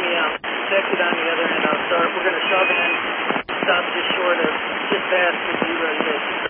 Connected on the other end. We're going to shove in, stop just short of, just past the 0 to